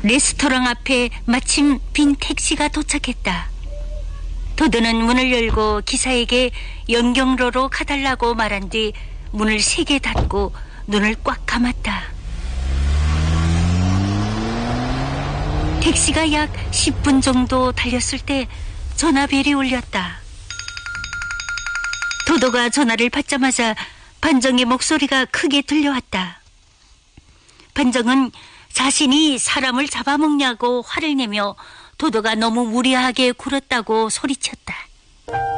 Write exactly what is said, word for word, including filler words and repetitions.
레스토랑 앞에 마침 빈 택시가 도착했다. 도도는 문을 열고 기사에게 연경로로 가달라고 말한 뒤 문을 세게 닫고 눈을 꽉 감았다. 택시가 약 십 분 정도 달렸을 때 전화벨이 울렸다. 도도가 전화를 받자마자 반정의 목소리가 크게 들려왔다. 반정은 자신이 사람을 잡아먹냐고 화를 내며 도도가 너무 무리하게 굴었다고 소리쳤다.